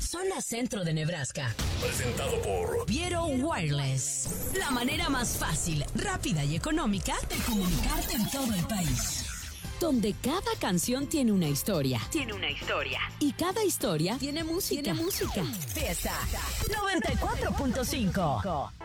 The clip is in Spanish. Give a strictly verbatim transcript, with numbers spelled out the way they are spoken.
zona centro de Nebraska. Presentado por Viero Wireless. La manera más fácil, rápida y económica de comunicarte en todo el país. Donde cada canción tiene una historia. Tiene una historia. Y cada historia tiene música. Tiene música. Fiesta noventa y cuatro punto cinco.